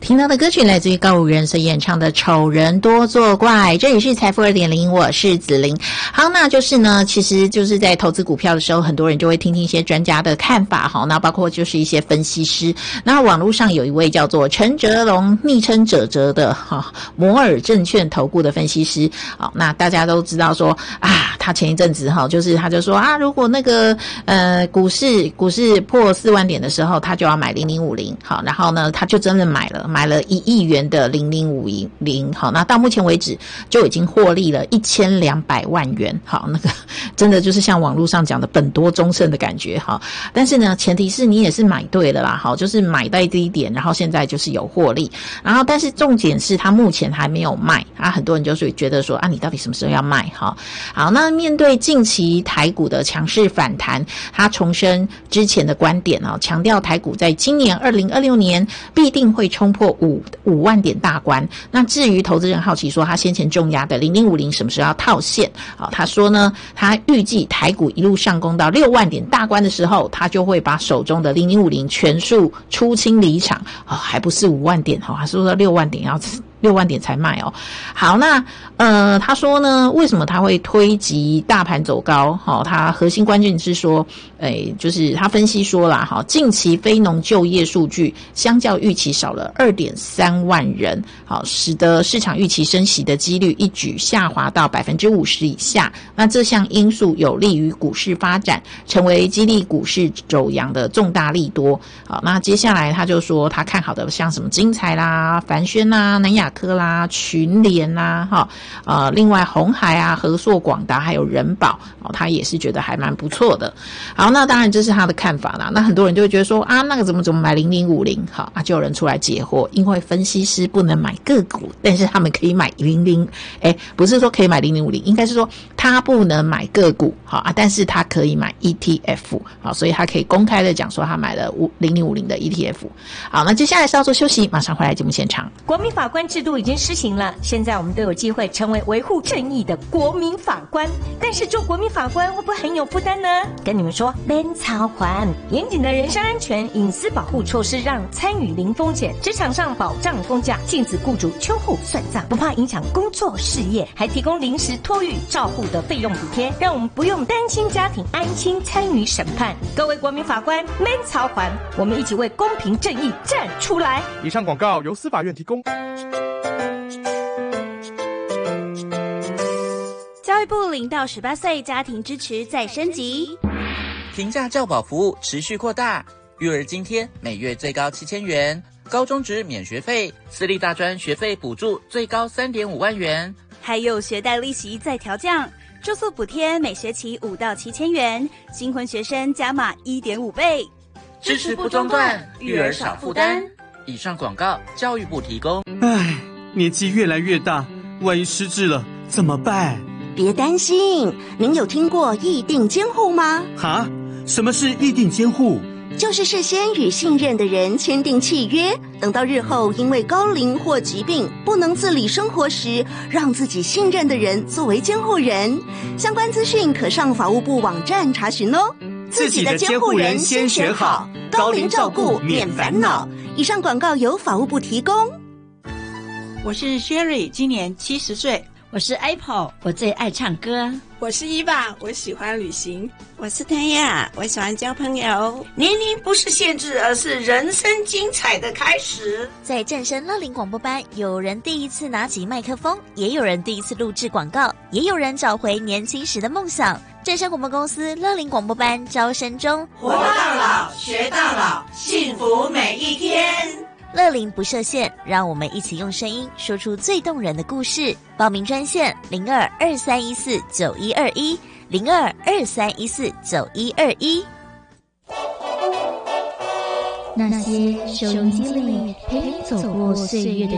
听到的歌曲来自于告五人所演唱的《丑人多作怪》，这里是财富 2.0， 我是子玲。好，那就是呢，其实就是在投资股票的时候，很多人就会听听一些专家的看法，好，那包括就是一些分析师。那网络上有一位叫做陈哲龙，昵称哲哲的摩尔证券投顾的分析师。好，那大家都知道说啊，他前一阵子就是他就说啊，如果那个股市破4万点的时候，他就要买0050。好，然后呢，他就真的买了1亿元的0050。好，那到目前为止就已经获利了1200万元。好，那个真的就是像网络上讲的本多终胜的感觉。好，但是呢，前提是你也是买对了啦。好，就是买在低点，然后现在就是有获利。然后，但是重点是他目前还没有卖啊。很多人就是觉得说啊，你到底什么时候要卖？好，那面对近期台股的强势反弹，他重申之前的观点强调台股在今年2026年必定会冲破5万点大关。那至于投资人好奇说他先前重压的0050什么时候要套现，他说呢，他预计台股一路上攻到6万点大关的时候，他就会把手中的0050全数出清离场。还不是5万点，他说6万点要6万点才卖哦。好，那他说呢，为什么他会推及大盘走高？他核心关键是说，就是他分析说啦，近期非农就业数据相较预期少了2.3万人，使得市场预期升息的几率一举下滑到50%以下。那这项因素有利于股市发展，成为激励股市走扬的重大利多。好，那接下来他就说他看好的像什么精彩啦、凡轩啦、南亚科啦、群联啦，另外鸿海啊、和硕、广达还有人保，他也是觉得还蛮不错的。好，那当然这是他的看法啦。那很多人就会觉得说啊，那个怎么买0050？好就有人出来解惑，因为分析师不能买个股，但是他们可以买不是说可以买0050，应该是说他不能买个股，但是他可以买 ETF， 所以他可以公开的讲说他买了0050的 ETF。好，那接下来稍作休息，马上回来节目现场。 国民法官制度已经施行了，现在我们都有机会成为维护正义的国民法官。但是做国民法官会不会很有负担呢？跟你们说，免操还严谨的人身安全隐私保护措施，让参与零风险，职场上保障公假，禁止雇主秋后算账，不怕影响工作事业，还提供临时托育照护的费用补贴，让我们不用担心家庭安心参与审判。各位国民法官，免操还，我们一起为公平正义站出来。 以上广告由司法院提供。 教育部0到18岁家庭支持再升级， 平价教保服务持续扩大，育儿津贴每月最高7000元，高中职免学费，私立大专学费补助最高3.5万元， 还有学贷利息再调降，住宿补贴每学期5到7000元，新婚学生加码1.5倍， 支持不中断，育儿少负担。以上广告教育部提供。 唉，年纪越来越大，万一失智了怎么办？ 别担心，您有听过议定监护吗？ 哈？什么是议定监护？ 就是事先与信任的人签订契约，等到日后因为高龄或疾病不能自理生活时，让自己信任的人作为监护人。相关资讯可上法务部网站查询哦。 自己的监护人先选好，高龄照顾免烦恼。 以上广告由法务部提供。 我是 Sherry， 今年70岁。 我是 Apple， 我最爱唱歌。 我是伊娃，我喜欢旅行。 我是谭雅，我喜欢交朋友。 年龄不是限制，而是人生精彩的开始。 在正声乐龄广播班，有人第一次拿起麦克风，也有人第一次录制广告，也有人找回年轻时的梦想。正声广播公司乐龄广播班招生中， 活到老，学到老，幸福每一天。 乐龄不设限，让我们一起用声音说出最动人的故事。报名专线02-2314-9121，02-2314-9121。 那些收音机里陪你走过岁月的